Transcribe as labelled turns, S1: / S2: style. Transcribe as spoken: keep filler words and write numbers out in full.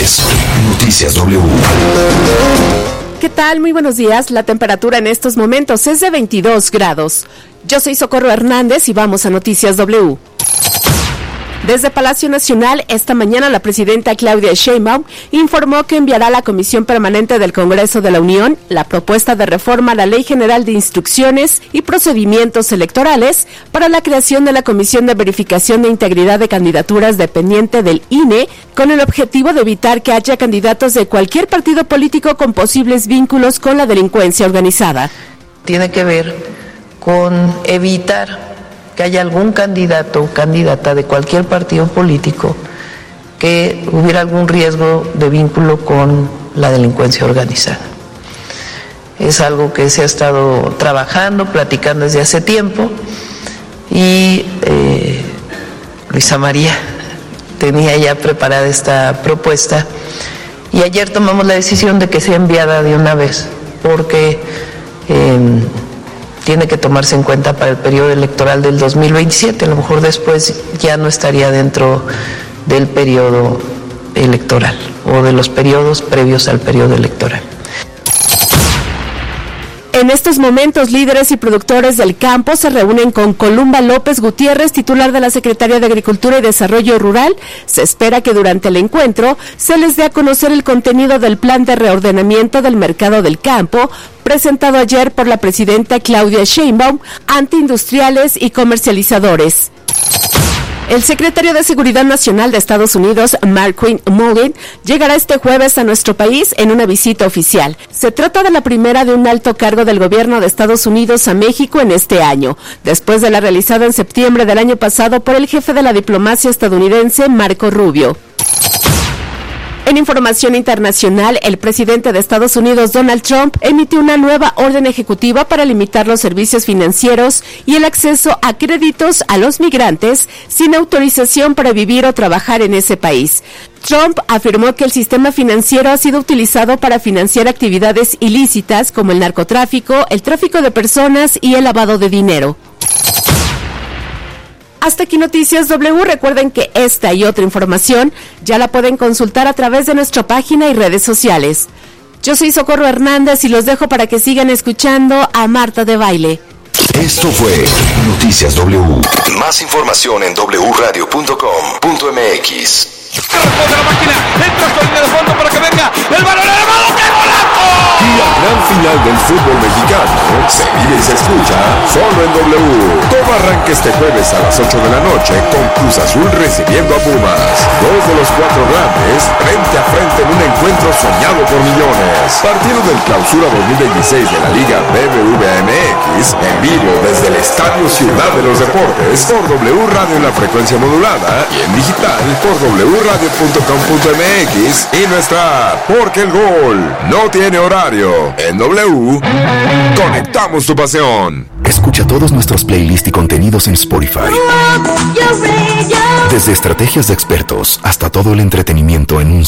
S1: es Noticias W.
S2: ¿Qué tal? Muy buenos días. La temperatura en estos momentos es de veintidós grados. Yo soy Socorro Hernández y vamos a Noticias W. Desde Palacio Nacional, esta mañana la presidenta Claudia Sheinbaum informó que enviará a la Comisión Permanente del Congreso de la Unión la propuesta de reforma a la Ley General de Instrucciones y Procedimientos Electorales para la creación de la Comisión de Verificación de Integridad de Candidaturas dependiente del I N E, con el objetivo de evitar que haya candidatos de cualquier partido político con posibles vínculos con la delincuencia organizada.
S3: Tiene que ver con evitar que haya algún candidato o candidata de cualquier partido político que hubiera algún riesgo de vínculo con la delincuencia organizada. Es algo que se ha estado trabajando, platicando desde hace tiempo y eh, Luisa María tenía ya preparada esta propuesta y ayer tomamos la decisión de que sea enviada de una vez porque eh, tiene que tomarse en cuenta para el periodo electoral del dos mil veintisiete, a lo mejor después ya no estaría dentro del periodo electoral o de los periodos previos al periodo electoral.
S2: En estos momentos, líderes y productores del campo se reúnen con Columba López Gutiérrez, titular de la Secretaría de Agricultura y Desarrollo Rural. Se espera que durante el encuentro se les dé a conocer el contenido del plan de reordenamiento del mercado del campo, presentado ayer por la presidenta Claudia Sheinbaum ante industriales y comercializadores. El secretario de Seguridad Nacional de Estados Unidos, Markwyn Mullin, llegará este jueves a nuestro país en una visita oficial. Se trata de la primera de un alto cargo del gobierno de Estados Unidos a México en este año, después de la realizada en septiembre del año pasado por el jefe de la diplomacia estadounidense, Marco Rubio. En información internacional, el presidente de Estados Unidos, Donald Trump, emitió una nueva orden ejecutiva para limitar los servicios financieros y el acceso a créditos a los migrantes sin autorización para vivir o trabajar en ese país. Trump afirmó que el sistema financiero ha sido utilizado para financiar actividades ilícitas como el narcotráfico, el tráfico de personas y el lavado de dinero. Hasta aquí Noticias W. Recuerden que esta y otra información ya la pueden consultar a través de nuestra página y redes sociales. Yo soy Socorro Hernández y los dejo para que sigan escuchando a Marta de Baile.
S1: Esto fue Noticias W. Más información en doble u radio punto com punto m x.
S4: Responde la máquina, entra con línea de fondo para que venga el balón elevado, ¡qué golazo!
S5: Y la gran final del fútbol mexicano se vive y se escucha solo en W. Todo arranca este jueves a las ocho de la noche con Cruz Azul recibiendo a Pumas. Dos de los cuatro grandes frente a frente en un encuentro soñado por millones. Partido del Clausura dos mil veintiséis de la Liga B B V A M X en vivo desde el Estadio Ciudad de los Deportes por W Radio en la frecuencia modulada y en digital por w radio punto com punto m x y nuestra app, porque el gol no tiene horario. En W, conectamos tu pasión.
S1: Escucha todos nuestros playlists y contenidos en Spotify. Desde estrategias de expertos hasta todo el entretenimiento en un